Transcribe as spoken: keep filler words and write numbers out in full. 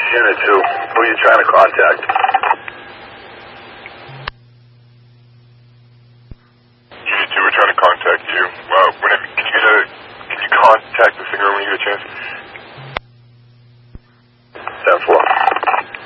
Unit two, who are you trying to contact? Unit two, we're trying to contact you. Uh, whenever, can you, uh, can you contact the singer when you get a chance? ten four.